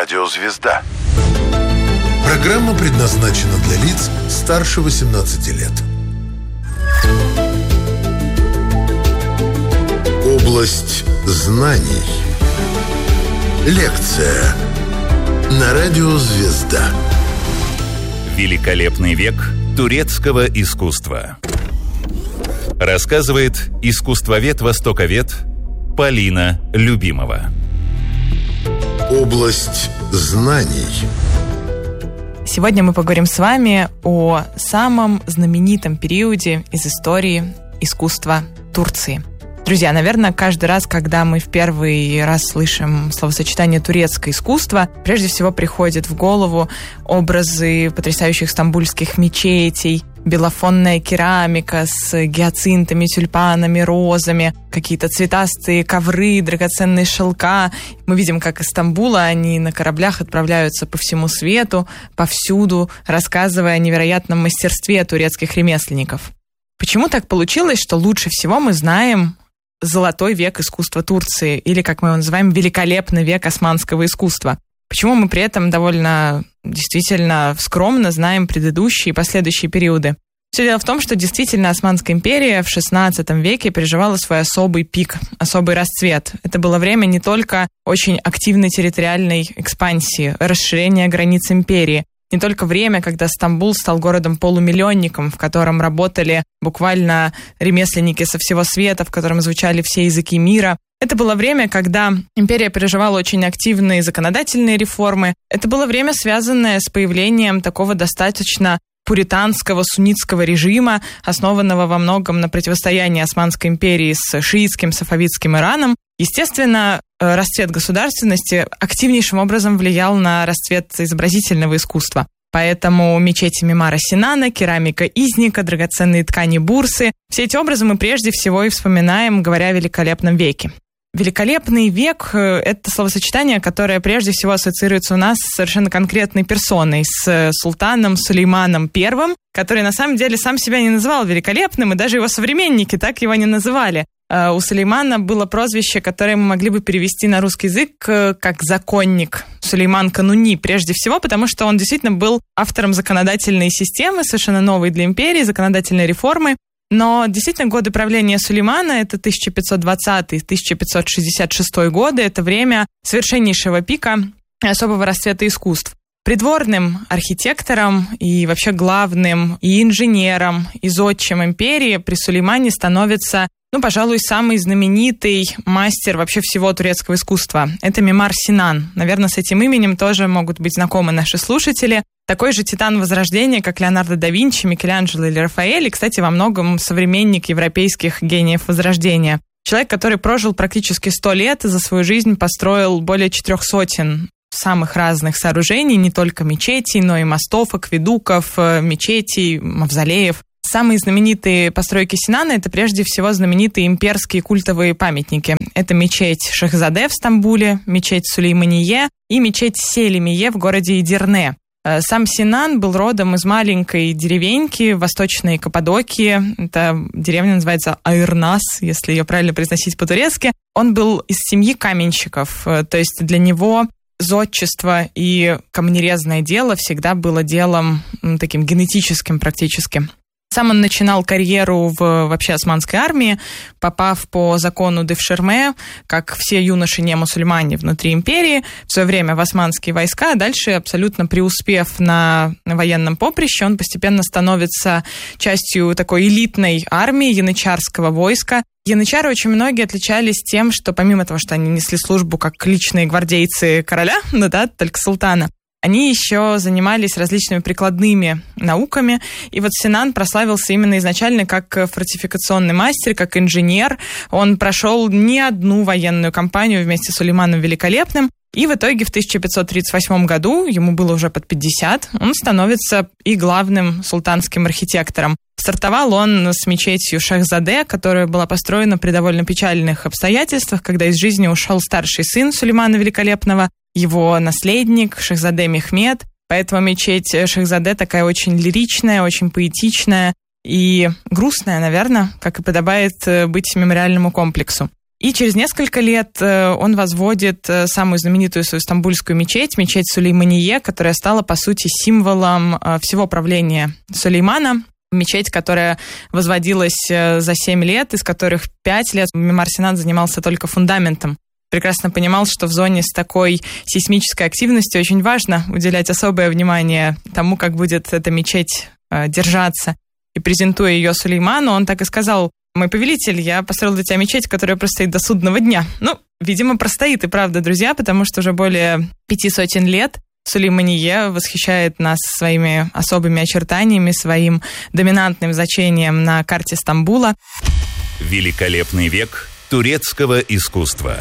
Радио «Звезда». Программа предназначена для лиц старше 18 лет. Область знаний. Лекция на Радио «Звезда». Великолепный век турецкого искусства. Рассказывает искусствовед-востоковед Полина Любимова. Область знаний. Сегодня мы поговорим с вами о самом знаменитом периоде из истории искусства Турции. Друзья, наверное, каждый раз, когда мы в первый раз слышим словосочетание «турецкое искусство», прежде всего приходят в голову образы потрясающих стамбульских мечетей, белофонная керамика с гиацинтами, тюльпанами, розами, какие-то цветастые ковры, драгоценные шелка. Мы видим, как из Стамбула они на кораблях отправляются по всему свету, повсюду, рассказывая о невероятном мастерстве турецких ремесленников. Почему так получилось, что лучше всего мы знаем золотой век искусства Турции, или, как мы его называем, великолепный век османского искусства? Почему мы при этом довольно действительно скромно знаем предыдущие и последующие периоды? Все дело в том, что действительно Османская империя в XVI веке переживала свой особый пик, особый расцвет. Это было время не только очень активной территориальной экспансии, расширения границ империи, не только время, когда Стамбул стал городом-полумиллионником, в котором работали буквально ремесленники со всего света, в котором звучали все языки мира. Это было время, когда империя переживала очень активные законодательные реформы. Это было время, связанное с появлением такого достаточно пуританского суннитского режима, основанного во многом на противостоянии Османской империи с шиитским сафавидским Ираном. Естественно, расцвет государственности активнейшим образом влиял на расцвет изобразительного искусства. Поэтому мечети Мимара Синана, керамика Изника, драгоценные ткани Бурсы – все эти образы мы прежде всего и вспоминаем, говоря о великолепном веке. Великолепный век – это словосочетание, которое прежде всего ассоциируется у нас с совершенно конкретной персоной, с султаном Сулейманом I, который на самом деле сам себя не называл великолепным, и даже его современники так его не называли. У Сулеймана было прозвище, которое мы могли бы перевести на русский язык как «законник». Сулейман Кануни, прежде всего, потому что он действительно был автором законодательной системы, совершенно новой для империи, законодательной реформы. Но действительно годы правления Сулеймана, это 1520-1566 годы, это время совершеннейшего пика и особого расцвета искусств. Придворным архитектором и вообще главным и инженером, и зодчим империи при Сулеймане становится, пожалуй, самый знаменитый мастер вообще всего турецкого искусства. Это Мимар Синан. Наверное, с этим именем тоже могут быть знакомы наши слушатели. Такой же титан Возрождения, как Леонардо да Винчи, Микеланджело или Рафаэль, и, кстати, во многом современник европейских гениев Возрождения. Человек, который прожил практически 100 лет и за свою жизнь построил более 400 самых разных сооружений, не только мечетей, но и мостов, акведуков, мечетей, мавзолеев. Самые знаменитые постройки Синана – это прежде всего знаменитые имперские культовые памятники. Это мечеть Шахзаде в Стамбуле, мечеть Сулеймание и мечеть Селимие в городе Эдирне. Сам Синан был родом из маленькой деревеньки в Восточной Каппадокии. Эта деревня называется Айрнас, если ее правильно произносить по-турецки. Он был из семьи каменщиков, то есть для него зодчество и камнерезное дело всегда было делом таким генетическим практически. Сам он начинал карьеру в вообще османской армии, попав по закону Девширме, как все юноши не мусульмане внутри империи, в свое время в османские войска, а дальше, абсолютно преуспев на военном поприще, он постепенно становится частью такой элитной армии янычарского войска. Янычары очень многие отличались тем, что помимо того, что они несли службу как личные гвардейцы короля, только султана, они еще занимались различными прикладными науками. И вот Синан прославился именно изначально как фортификационный мастер, как инженер. Он прошел не одну военную кампанию вместе с Сулейманом Великолепным. И в итоге в 1538 году, ему было уже под 50, он становится и главным султанским архитектором. Стартовал он с мечетью Шахзаде, которая была построена при довольно печальных обстоятельствах, когда из жизни ушел старший сын Сулеймана Великолепного, его наследник Шахзаде Мехмед. Поэтому мечеть Шахзаде такая очень лиричная, очень поэтичная и грустная, наверное, как и подобает быть мемориальному комплексу. И через несколько лет он возводит самую знаменитую свою стамбульскую мечеть Сулеймание, которая стала, по сути, символом всего правления Сулеймана. Мечеть, которая возводилась за 7 лет, из которых 5 лет Меамар Синан занимался только фундаментом. Прекрасно понимал, что в зоне с такой сейсмической активностью очень важно уделять особое внимание тому, как будет эта мечеть держаться. И презентуя ее Сулейману, он так и сказал: «Мой повелитель, я построил для тебя мечеть, которая простоит до судного дня». Видимо, простоит и правда, друзья, потому что уже более 500 лет Сулеймание восхищает нас своими особыми очертаниями, своим доминантным значением на карте Стамбула. Великолепный век турецкого искусства.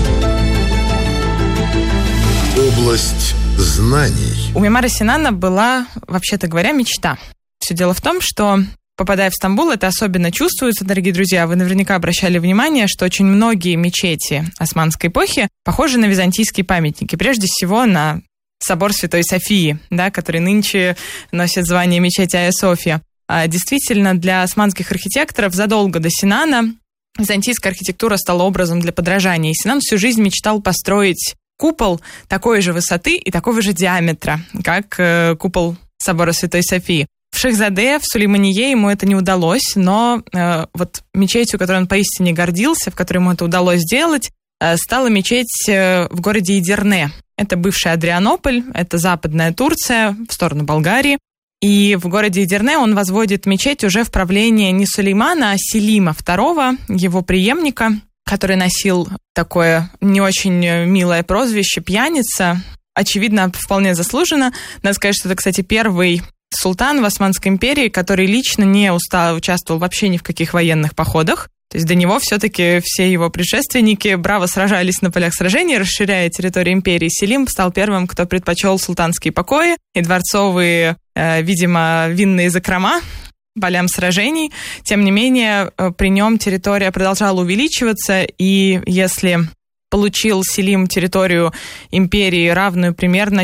Область знаний. У Меамара Синана была, вообще-то говоря, мечта. Все дело в том, что, попадая в Стамбул, это особенно чувствуется, дорогие друзья. Вы наверняка обращали внимание, что очень многие мечети османской эпохи похожи на византийские памятники. Прежде всего на собор Святой Софии, который нынче носит звание мечети Айя София. Действительно, для османских архитекторов задолго до Синана византийская архитектура стала образом для подражания. И Синан всю жизнь мечтал построить купол такой же высоты и такого же диаметра, как купол собора Святой Софии. В Шехзаде, в Сулеймание ему это не удалось, но вот мечетью, которой он поистине гордился, в которой ему это удалось сделать, стала мечеть в городе Эдирне. Это бывший Адрианополь, это западная Турция, в сторону Болгарии. И в городе Эдирне он возводит мечеть уже в правлении не Сулеймана, а Селима II, его преемника, который носил такое не очень милое прозвище «пьяница». Очевидно, вполне заслуженно. Надо сказать, что это, кстати, первый султан в Османской империи, который лично не участвовал вообще ни в каких военных походах. То есть до него все-таки все его предшественники браво сражались на полях сражений, расширяя территорию империи. Селим стал первым, кто предпочел султанские покои и дворцовые, видимо, винные закрома полям сражений. Тем не менее, при нем территория продолжала увеличиваться, и если получил Селим территорию империи, равную примерно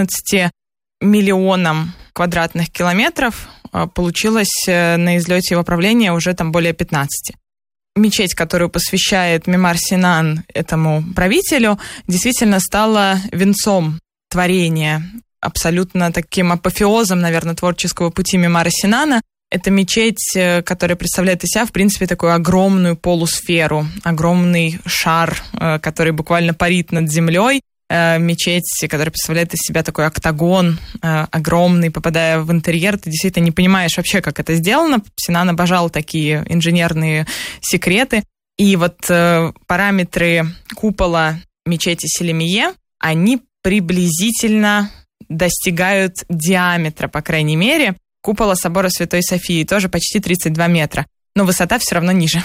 14 миллионам квадратных километров, получилось на излете его правления уже там более 15. Мечеть, которую посвящает Меамар Синан этому правителю, действительно стала венцом творения, абсолютно таким апофеозом, наверное, творческого пути Меамара Синана. Это мечеть, которая представляет из себя, в принципе, такую огромную полусферу, огромный шар, который буквально парит над землей. Мечеть, которая представляет из себя такой октагон огромный. Попадая в интерьер, ты действительно не понимаешь вообще, как это сделано. Синан обожал такие инженерные секреты. И вот параметры купола мечети Селимие, они приблизительно достигают диаметра, по крайней мере, купола собора Святой Софии, тоже почти 32 метра. Но высота все равно ниже.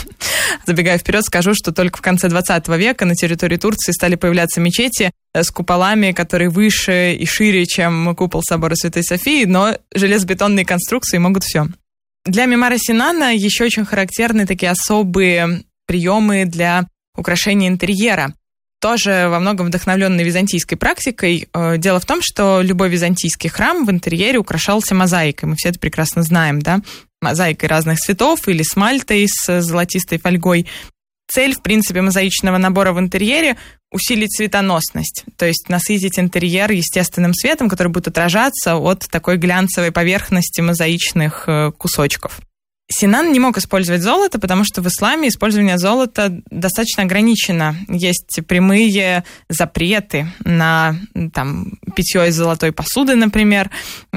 Забегая вперед, скажу, что только в конце 20 века на территории Турции стали появляться мечети с куполами, которые выше и шире, чем купол собора Святой Софии, но железобетонные конструкции могут все. Для Меамара Синана еще очень характерны такие особые приемы для украшения интерьера. Тоже во многом вдохновленный византийской практикой. Дело в том, что любой византийский храм в интерьере украшался мозаикой. Мы все это прекрасно знаем, да? Мозаикой разных цветов или смальтой с золотистой фольгой. Цель, в принципе, мозаичного набора в интерьере – усилить цветоносность, то есть насытить интерьер естественным светом, который будет отражаться от такой глянцевой поверхности мозаичных кусочков. Синан не мог использовать золото, потому что в исламе использование золота достаточно ограничено. Есть прямые запреты на питье из золотой посуды, например,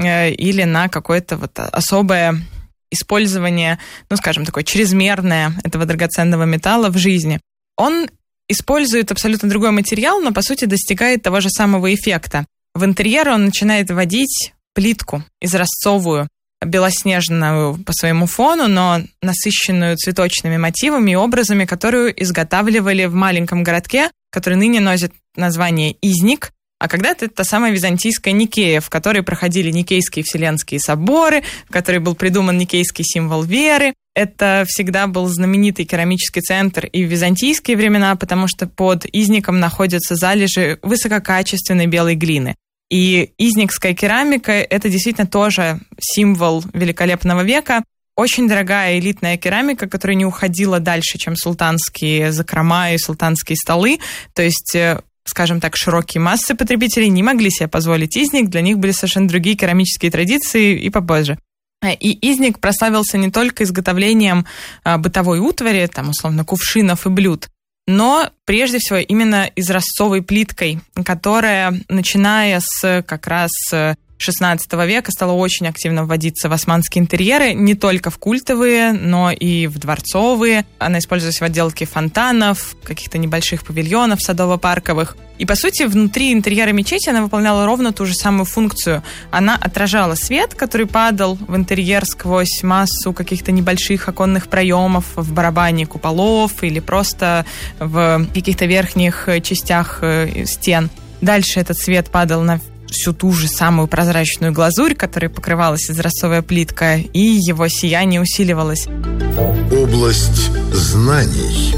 или на какое-то вот особое использование, скажем, такое чрезмерное этого драгоценного металла в жизни. Он использует абсолютно другой материал, но, по сути, достигает того же самого эффекта. В интерьер он начинает вводить плитку изразцовую, белоснежную по своему фону, но насыщенную цветочными мотивами и образами, которую изготавливали в маленьком городке, который ныне носит название Изник, а когда-то это та самая византийская Никея, в которой проходили Никейские Вселенские соборы, в которой был придуман никейский символ веры. Это всегда был знаменитый керамический центр и в византийские времена, потому что под Изником находятся залежи высококачественной белой глины. И изникская керамика – это действительно тоже символ великолепного века. очень дорогая элитная керамика, которая не уходила дальше, чем султанские закрома и султанские столы. То есть, скажем так, широкие массы потребителей не могли себе позволить Изник. Для них были совершенно другие керамические традиции и попозже. И Изник прославился не только изготовлением бытовой утвари, там, условно, кувшинов и блюд, но прежде всего именно изразцовой плиткой, которая, начиная с как раз XVI века, стала очень активно вводиться в османские интерьеры, не только в культовые, но и в дворцовые. Она использовалась в отделке фонтанов, каких-то небольших павильонов садово-парковых. И, по сути, внутри интерьера мечети она выполняла ровно ту же самую функцию. Она отражала свет, который падал в интерьер сквозь массу каких-то небольших оконных проемов в барабане куполов или просто в каких-то верхних частях стен. Дальше этот свет падал на всю ту же самую прозрачную глазурь, которой покрывалась изразцовая плитка, и его сияние усиливалось. Область знаний.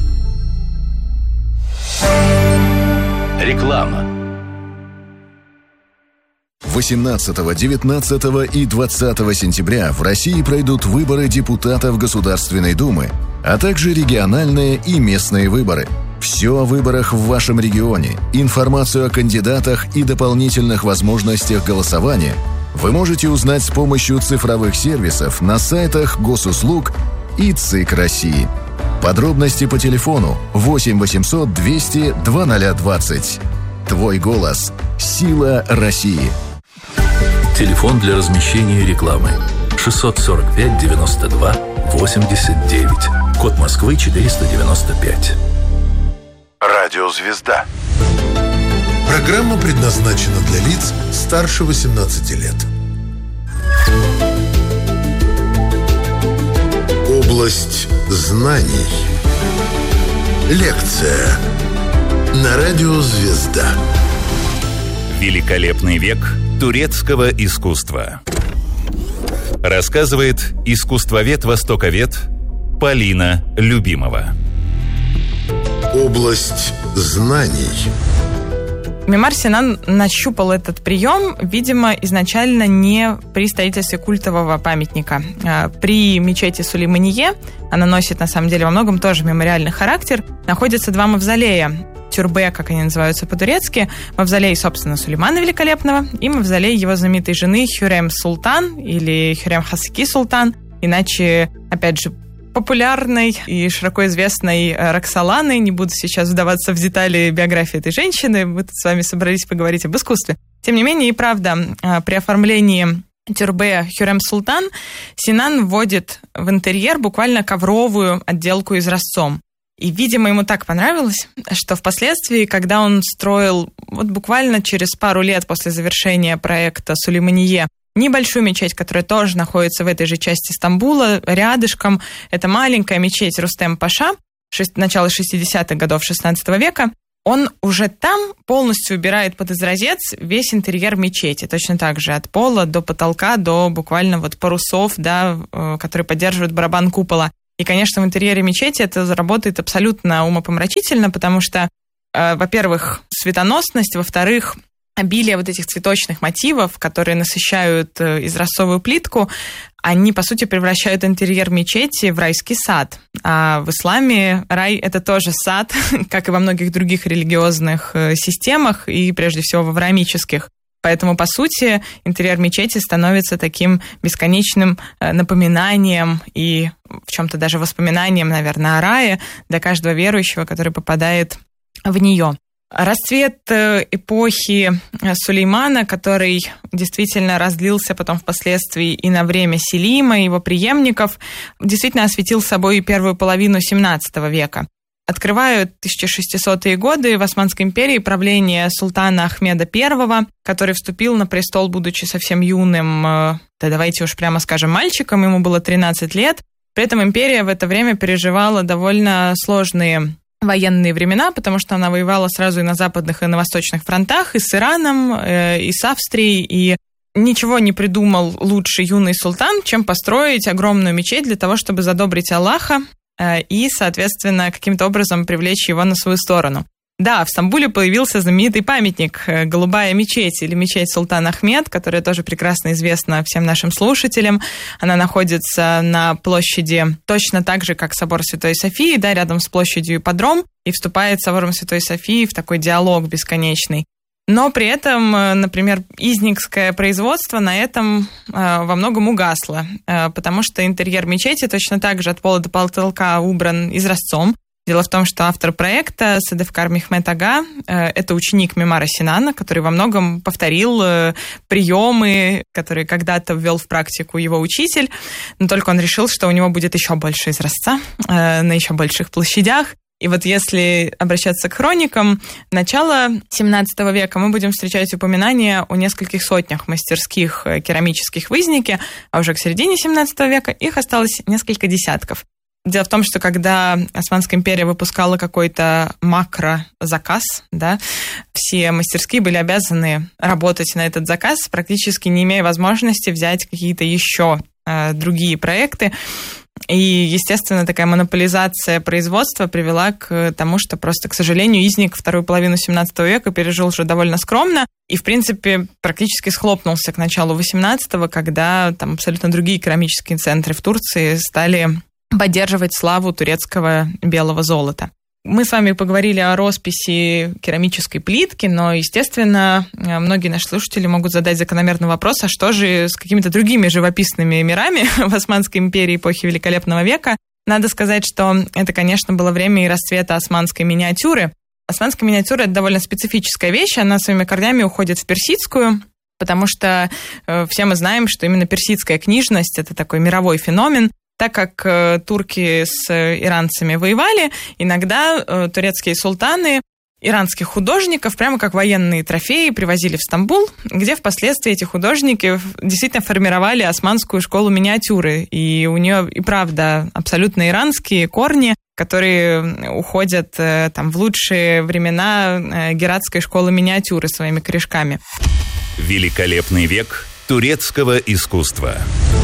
Реклама. 18, 19 и 20 сентября в России пройдут выборы депутатов Государственной Думы, а также региональные и местные выборы. Все о выборах в вашем регионе, информацию о кандидатах и дополнительных возможностях голосования вы можете узнать с помощью цифровых сервисов на сайтах Госуслуг и ЦИК России. Подробности по телефону 8 800 200 2020. Твой голос. Сила России. Телефон для размещения рекламы 645 92 89. Код Москвы 495. Радиозвезда. Программа предназначена для лиц старше 18 лет. Область знаний. Лекция на Радиозвезда. Великолепный век турецкого искусства. Рассказывает искусствовед-востоковед Полина Любимова. Область знаний. Мемар Синан нащупал этот прием, видимо, изначально не при строительстве культового памятника. При мечети Сулеймание, она носит на самом деле во многом тоже мемориальный характер, находятся два мавзолея. Тюрбе, как они называются по-турецки, мавзолей, собственно, Сулеймана Великолепного и мавзолей его знаменитой жены Хюрем Султан или Хюрем Хасаки Султан, иначе, опять же, популярной и широко известной Роксоланы. Не буду сейчас вдаваться в детали биографии этой женщины, мы тут с вами собрались поговорить об искусстве. Тем не менее, и правда, при оформлении тюрбе Хюрем Султан Синан вводит в интерьер буквально ковровую отделку изразцом. И, видимо, ему так понравилось, что впоследствии, когда он строил вот буквально через пару лет после завершения проекта Сулеймание небольшую мечеть, которая тоже находится в этой же части Стамбула, рядышком, это маленькая мечеть Рустем-Паша, начала 60-х годов XVI века, он уже там полностью убирает под изразец весь интерьер мечети, точно так же от пола до потолка, до буквально вот парусов, да, которые поддерживают барабан купола. И, конечно, в интерьере мечети это работает абсолютно умопомрачительно, потому что, во-первых, светоносность, во-вторых, обилие вот этих цветочных мотивов, которые насыщают изразцовую плитку, они, по сути, превращают интерьер мечети в райский сад. А в исламе рай — это тоже сад, как и во многих других религиозных системах, и прежде всего в авраамических. Поэтому, по сути, интерьер мечети становится таким бесконечным напоминанием и в чем-то даже воспоминанием, наверное, о рае для каждого верующего, который попадает в нее. Расцвет эпохи Сулеймана, который действительно разлился потом впоследствии и на время Селима, и его преемников, действительно осветил собой первую половину XVII века. Открывают 1600-е годы в Османской империи правление султана Ахмеда I, который вступил на престол, будучи совсем юным, да давайте уж прямо скажем, мальчиком, ему было 13 лет. При этом империя в это время переживала довольно сложные военные времена, потому что она воевала сразу и на западных, и на восточных фронтах, и с Ираном, и с Австрией, и ничего не придумал лучше юный султан, чем построить огромную мечеть для того, чтобы задобрить Аллаха и, соответственно, каким-то образом привлечь его на свою сторону. Да, в Стамбуле появился знаменитый памятник «Голубая мечеть» или мечеть Султан Ахмед, которая тоже прекрасно известна всем нашим слушателям. Она находится на площади точно так же, как собор Святой Софии, да, рядом с площадью Ипподром, и вступает с собором Святой Софии в такой диалог бесконечный. Но при этом, например, изникское производство на этом во многом угасло, потому что интерьер мечети точно так же от пола до потолка убран изразцом. Дело в том, что автор проекта Садефкар Мехмет Ага – это ученик Мемара Синана, который во многом повторил приемы, которые когда-то ввел в практику его учитель, но только он решил, что у него будет еще больше изразца на еще больших площадях. И вот если обращаться к хроникам, начала XVII века мы будем встречать упоминания о нескольких сотнях мастерских керамических в Изнике, а уже к середине XVII века их осталось несколько десятков. Дело в том, что когда Османская империя выпускала какой-то макрозаказ, да, все мастерские были обязаны работать на этот заказ, практически не имея возможности взять какие-то еще другие проекты. И, естественно, такая монополизация производства привела к тому, что просто, к сожалению, Изник вторую половину XVII века пережил уже довольно скромно и, в принципе, практически схлопнулся к началу XVIII, когда там абсолютно другие керамические центры в Турции стали поддерживать славу турецкого белого золота. Мы с вами поговорили о росписи керамической плитки, но, естественно, многие наши слушатели могут задать закономерный вопрос, а что же с какими-то другими живописными мирами в Османской империи эпохи Великолепного века? Надо сказать, что это, конечно, было время и расцвета османской миниатюры. Османская миниатюра – это довольно специфическая вещь, она своими корнями уходит в персидскую, потому что все мы знаем, что именно персидская книжность – это такой мировой феномен. Так как турки с иранцами воевали, иногда турецкие султаны иранских художников прямо как военные трофеи привозили в Стамбул, где впоследствии эти художники действительно формировали османскую школу миниатюры. И у нее и правда абсолютно иранские корни, которые уходят там, в лучшие времена гератской школы миниатюры своими корешками. Великолепный век турецкого искусства.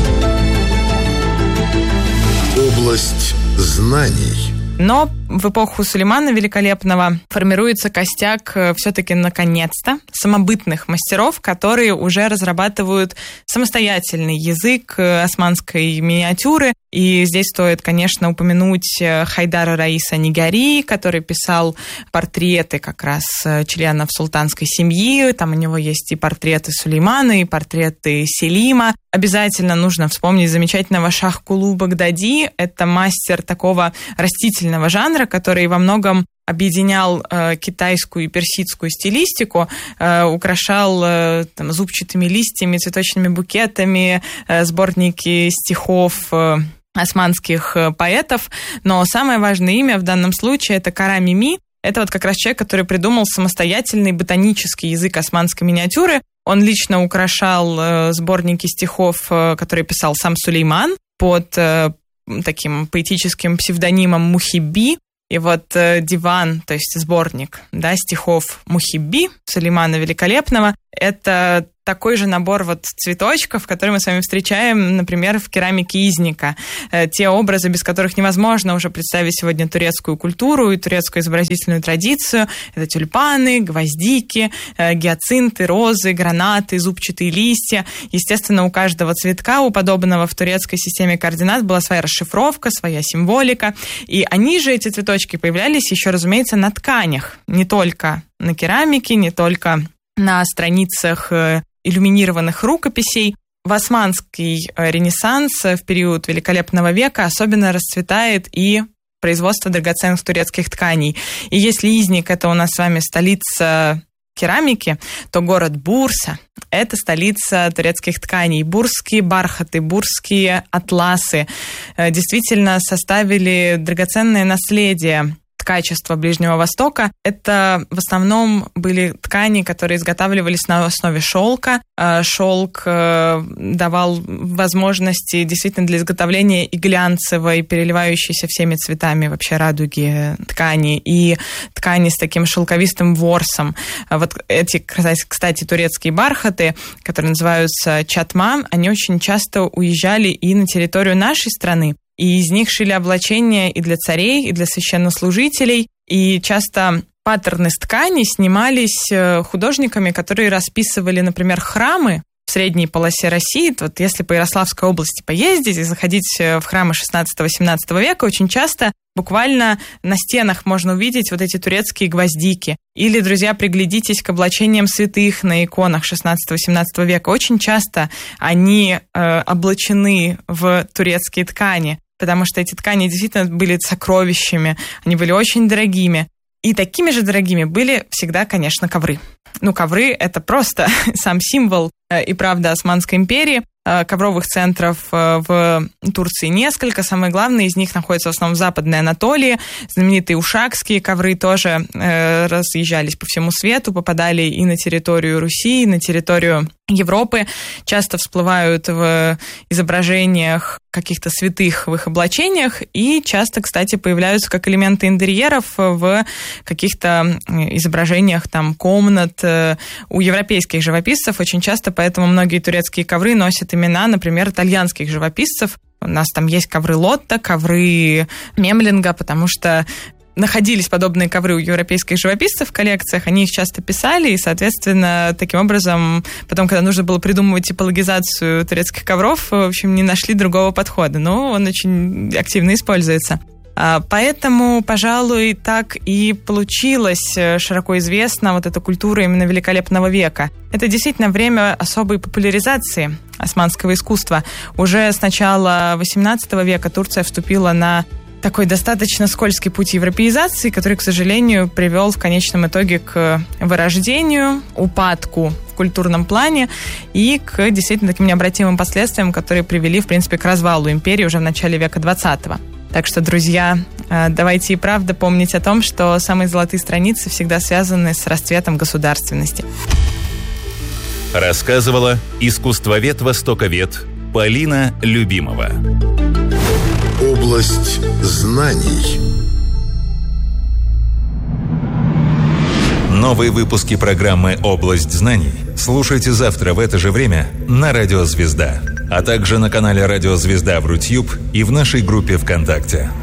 Область знаний. Но в эпоху Сулеймана Великолепного формируется костяк все-таки наконец-то самобытных мастеров, которые уже разрабатывают самостоятельный язык османской миниатюры. И здесь стоит, конечно, упомянуть Хайдара Раиса Нигари, который писал портреты как раз членов султанской семьи. Там у него есть и портреты Сулеймана, и портреты Селима. Обязательно нужно вспомнить замечательного Шах-Кулу Багдади. Это мастер такого растительного жанра, который во многом объединял китайскую и персидскую стилистику, украшал там, зубчатыми листьями, цветочными букетами, сборники стихов османских поэтов. Но самое важное имя в данном случае – это Кара Мими. Это вот как раз человек, который придумал самостоятельный ботанический язык османской миниатюры. Он лично украшал сборники стихов, которые писал сам Сулейман под таким поэтическим псевдонимом Мухибби. И вот диван, то есть сборник, да, стихов Мухибби Сулеймана Великолепного, это такой же набор вот цветочков, которые мы с вами встречаем, например, в керамике Изника. Те образы, без которых невозможно уже представить сегодня турецкую культуру и турецкую изобразительную традицию. Это тюльпаны, гвоздики, гиацинты, розы, гранаты, зубчатые листья. Естественно, у каждого цветка, у подобного в турецкой системе координат, была своя расшифровка, своя символика. И они же, эти цветочки, появлялись еще, разумеется, на тканях. Не только на керамике, не только на страницах иллюминированных рукописей. В османский ренессанс в период Великолепного века особенно расцветает и производство драгоценных турецких тканей. И если Изник – это у нас с вами столица керамики, то город Бурса – это столица турецких тканей. Бурские бархаты, бурские атласы действительно составили драгоценное наследие ткачества Ближнего Востока. Это в основном были ткани, которые изготавливались на основе шелка. Шелк давал возможности действительно для изготовления и глянцевой, переливающейся всеми цветами вообще радуги ткани, и ткани с таким шелковистым ворсом. Вот эти, кстати, турецкие бархаты, которые называются чатма, они очень часто уезжали и на территорию нашей страны. И из них шили облачения и для царей, и для священнослужителей. И часто паттерны с ткани снимались художниками, которые расписывали, например, храмы в средней полосе России. Вот если по Ярославской области поездить и заходить в храмы 16-18 века, очень часто буквально на стенах можно увидеть вот эти турецкие гвоздики. Или, друзья, приглядитесь к облачениям святых на иконах 16-18 века. Очень часто они облачены в турецкие ткани, потому что эти ткани действительно были сокровищами, они были очень дорогими. И такими же дорогими были всегда, конечно, ковры. Ковры — это просто сам символ и правда Османской империи. Ковровых центров в Турции несколько. Самые главные из них находятся в основном в Западной Анатолии. Знаменитые ушакские ковры тоже разъезжались по всему свету, попадали и на территорию Руси, и на территорию Европы. Часто всплывают в изображениях каких-то святых в их облачениях и часто, кстати, появляются как элементы интерьеров в каких-то изображениях комнат. У европейских живописцев очень часто, поэтому многие турецкие ковры носят имена, например, итальянских живописцев. У нас там есть ковры Лотта, ковры Мемлинга, потому что находились подобные ковры у европейских живописцев в коллекциях, они их часто писали, и, соответственно, таким образом, потом, когда нужно было придумывать типологизацию турецких ковров, в общем, не нашли другого подхода, но он очень активно используется. Поэтому, пожалуй, так и получилась широко известна вот эта культура именно Великолепного века. Это действительно время особой популяризации османского искусства. Уже с начала XVIII века Турция вступила на такой достаточно скользкий путь европеизации, который, к сожалению, привел в конечном итоге к вырождению, упадку в культурном плане и к действительно таким необратимым последствиям, которые привели, в принципе, к развалу империи уже в начале века XX. Так что, друзья, давайте и правда помнить о том, что самые золотые страницы всегда связаны с расцветом государственности. Рассказывала искусствовед-востоковед Полина Любимова. Область знаний. Новые выпуски программы «Область знаний» слушайте завтра в это же время на Радио Звезда, а также на канале Радио Звезда в Рутьюб и в нашей группе ВКонтакте.